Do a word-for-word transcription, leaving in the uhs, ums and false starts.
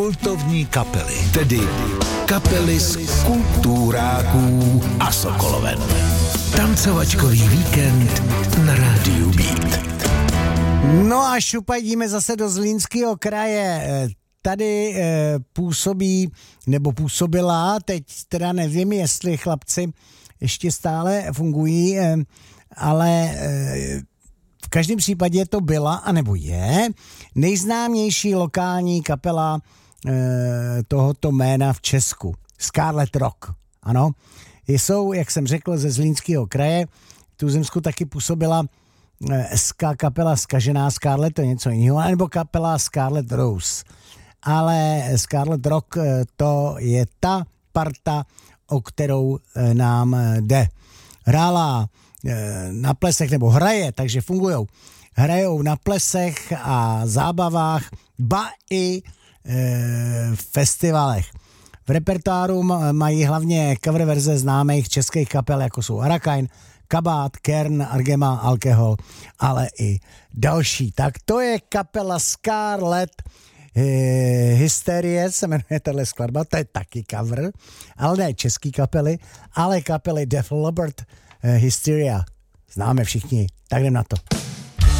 Kultovní kapely, tedy kapely z kultúráků a Sokoloven. Tancovačkový víkend na rádiu Beat. No a šupadíme zase do Zlínského kraje. Tady e, působí, nebo působila, teď teda nevím, jestli chlapci ještě stále fungují, e, ale e, v každém případě to byla, anebo je, nejznámější lokální kapela e, tohoto jména v Česku. Scarlet Rock, ano. Jsou, jak jsem řekl, ze Zlínského kraje. V Tuzemsku taky působila e, ska kapela Zkažená Scarlet, to je něco jiného, nebo kapela Scarlet Rose. Ale Scarlet Rock to je ta parta, o kterou nám jde. Hrála na plesech, nebo hraje, takže fungujou. Hrajou na plesech a zábavách, ba i e, festivalech. V repertoáru mají hlavně cover verze známých českých kapel, jako jsou Arakain, Kabát, Kern, Argema, Alkohol, ale i další. Tak to je kapela Scarlet Hysterie, se jmenuje tato skladba, to je taky cover, ale ne český kapely, ale kapely Def Leppard, Hysteria. Známe všichni, tak jdem na to.